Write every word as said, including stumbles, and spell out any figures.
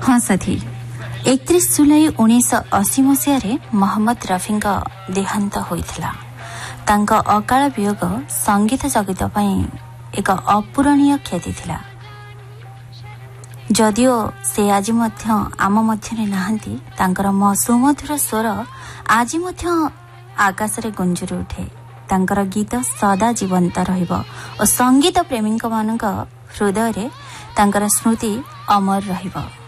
हाँ साथी, एकतीस जुलाई उन्नीस अशी मसीह मोहम्मद रफी देहांत होता। तांका अकाल वियोग संगीत जगत एक अपूरणीय क्षति थिला। जदिओ से आज आम मध्य नहांती, तांकर सुमधुर स्वर आज आकाश रे गुंजुरी उठे। तांकर गीत सदा जीवंत रहिबो और संगीत प्रेमी मान हृदय रे तांकर स्मृति अमर रहिबो।